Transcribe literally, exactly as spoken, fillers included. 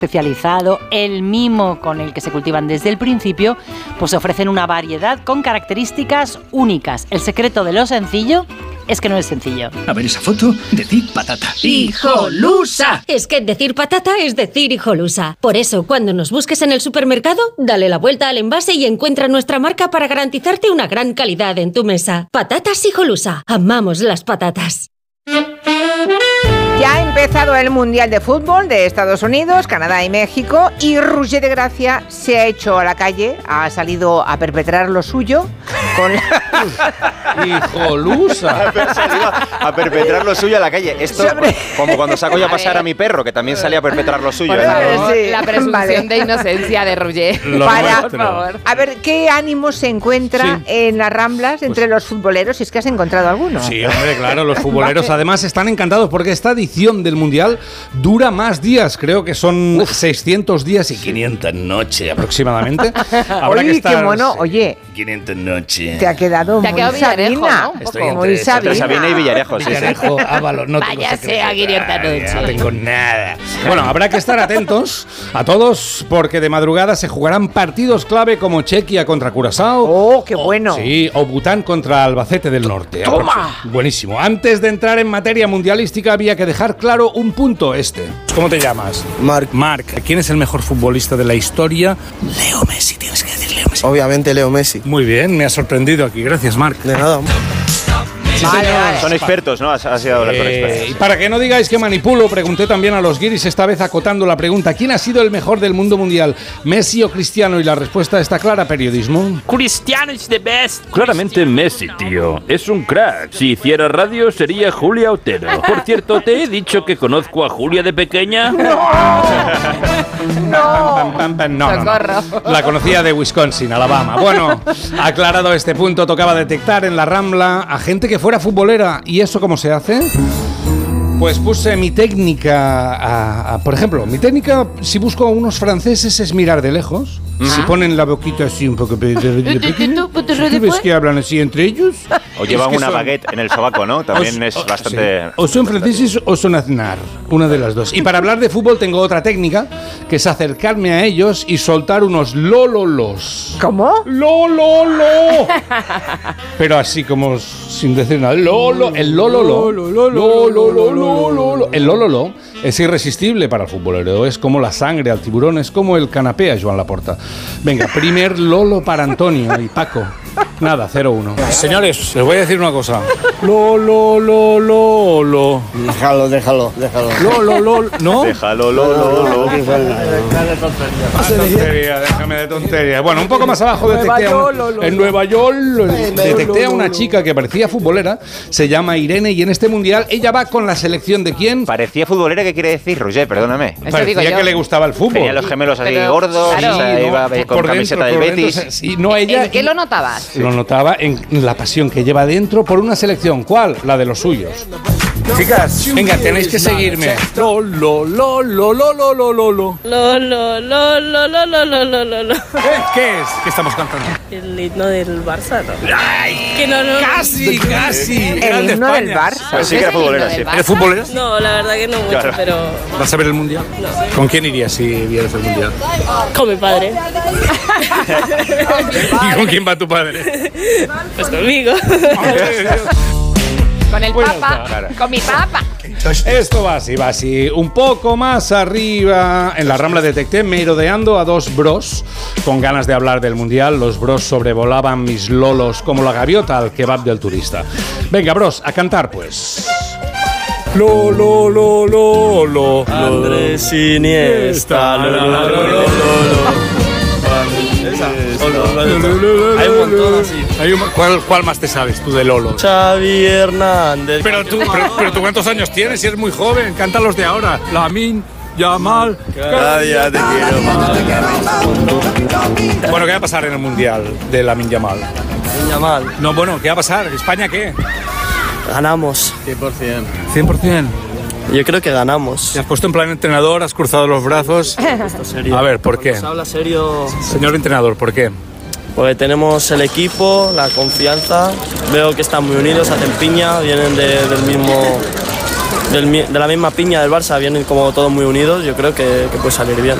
especializado, el mimo con el que se cultivan desde el principio, pues ofrecen una variedad con características únicas. El secreto de lo sencillo es que no es sencillo. A ver esa foto, decir patata. ¡Hijolusa! Es que decir patata es decir hijolusa. Por eso, cuando nos busques en el supermercado, dale la vuelta al envase y encuentra nuestra marca para garantizarte una gran calidad en tu mesa. Patatas Hijolusa. Amamos las patatas. Ya ha empezado el Mundial de Fútbol de Estados Unidos, Canadá y México, y Roger de Gracia se ha hecho a la calle, ha salido a perpetrar lo suyo con la... ¡Hijolusa! Ha salido a perpetrar lo suyo a la calle. Esto, Sobre... como cuando saco yo a pasear a mi perro, que también salía a perpetrar lo suyo. Bueno, ¿eh? ¿no? Sí. La presunción vale. de inocencia de Roger. Para, por favor. A ver, ¿qué ánimo se encuentra sí. en las Ramblas entre pues... los futboleros? Si es que has encontrado alguno. Sí, hombre, claro, los futboleros además están encantados porque esta edición del Mundial dura más días, creo que son Uf. seiscientos días y quinientas noches aproximadamente. Habrá que estar, qué mono, oye, quinientas noches. Te ha quedado te ha muy quedado Sabina, ¿no? Estoy muy entre, Sabina. Sabina y Villarejo, sí, Villarejo, sí. Ábalos, no váyase a quinientas noches. No tengo nada. Bueno, habrá que estar atentos a todos porque de madrugada se jugarán partidos clave como Chequia contra Curazao. Oh, qué bueno. O, sí, o Bután contra Albacete del Norte. Toma. Buenísimo. Antes de entrar en materia mundialística había que dejar claro un punto este. ¿Cómo te llamas? Marc. Marc. ¿Quién es el mejor futbolista de la historia? Leo Messi, tienes que decir Leo Messi. Obviamente Leo Messi. Muy bien, me ha sorprendido aquí. Gracias, Marc. De nada. Sí, vale, vale. Son expertos, ¿no? Has, has ido a hablar con expertos. Y para que no digáis que manipulo, pregunté también a los guiris, esta vez acotando la pregunta: ¿quién ha sido el mejor del mundo mundial? ¿Messi o Cristiano? Y la respuesta está clara, periodismo. Cristiano is the best. Claramente Messi, tío. Es un crack. Si hiciera radio sería Julia Otero. Por cierto, ¿te he dicho que conozco a Julia de pequeña? ¡No! Pam, pam, pam, no, no, no. La conocía de Wisconsin, Alabama. Bueno, aclarado este punto, tocaba detectar en la Rambla a gente que fuera futbolera. ¿Y eso cómo se hace? Pues puse mi técnica, a, a, por ejemplo, mi técnica, si busco a unos franceses, es mirar de lejos. Uh-huh. Si ponen la boquita así un poco de, de, de pequeño, ¿tú ves que hablan así entre ellos? O llevan es una son, baguette en el sobaco, ¿no? También o, es bastante... Sí. O son franceses o son aznar, una de las dos. Y para hablar de fútbol tengo otra técnica, que es acercarme a ellos y soltar unos lololos. ¿Cómo? ¡Lololo! Pero así como sin decir nada. Lolo, el lololo. Lololo. El lololo es irresistible para el futbolero. Es como la sangre al tiburón, es como el canapé a Joan Laporta. Venga, primer lolo para Antonio y Paco. Nada, cero uno. Señores, les voy a decir una cosa. Lo, lo, lo, lo, lo. Déjalo, déjalo, déjalo. Lo, lo, lo, ¿no? Déjalo, lo, lo, lo. Déjame de tontería, déjame de tontería. Bueno, un poco más abajo detecté a un, en Nueva York detecté a una chica que parecía futbolera, se llama Irene, y en este mundial ella va con la selección de ¿quién? Parecía futbolera, ¿qué quiere decir, Roger? Perdóname. Parecía que le gustaba el fútbol. Tenía los gemelos así pero, gordos, claro. o sea, sí, iba no, con camiseta del Betis. Dentro, sí, no ella. ¿En qué lo notabas? Lo notaba en la pasión que lleva dentro por una selección. ¿Cuál? La de los suyos. Chicas, venga, tenéis que seguirme. Lo, lo, lo, lo, lo, lo, lo, lo, lo. Lo, lo, lo, lo, lo, lo, lo, lo, lo, lo. ¿Qué es? ¿Qué estamos cantando? El himno del Barça, ¿no? ¡Ay! Que no, no. Casi, casi. El himno del Barça. Pues sí que era futbolera, sí. ¿Eres futbolera? No, la verdad que no mucho, claro. Pero... ¿Vas a ver el mundial? No. ¿Con quién irías si vieras el mundial? Con mi padre. ¿Y con quién va tu padre? Pues conmigo. Con el Pues papa, claro. con mi papa. Esto va así, va así. Un poco más arriba, en la Rambla detecté merodeando a dos bros con ganas de hablar del mundial. Los bros sobrevolaban mis lolos como la gaviota al kebab del turista. Venga, bros, a cantar pues. Lo, lo, lo, lo, lo. Andrés Iniesta. Lo, lo, lo, lo, lo, lo. Hay un montón así. Hay un, ¿cuál, ¿Cuál más te sabes tú de Lolo? Xavi Hernández. Pero tú, pero, pero tú ¿cuántos años tienes? Si eres muy joven, canta los de ahora. Lamin, Yamal. Cada día te quiero más. Bueno, ¿qué va a pasar en el mundial de Lamin Yamal? Yamal. No, bueno, ¿qué va a pasar? ¿España qué? Ganamos. cien por ciento. ¿cien por ciento? Yo creo que ganamos. ¿Te has puesto en plan entrenador? ¿Has cruzado los brazos? Serio. A ver, ¿por qué? Se habla serio. Señor entrenador, ¿por qué? Porque tenemos el equipo, la confianza. Veo que están muy unidos, hacen piña, vienen de, del mismo del mi- de la misma piña del Barça, vienen como todos muy unidos, yo creo que, que puede salir bien.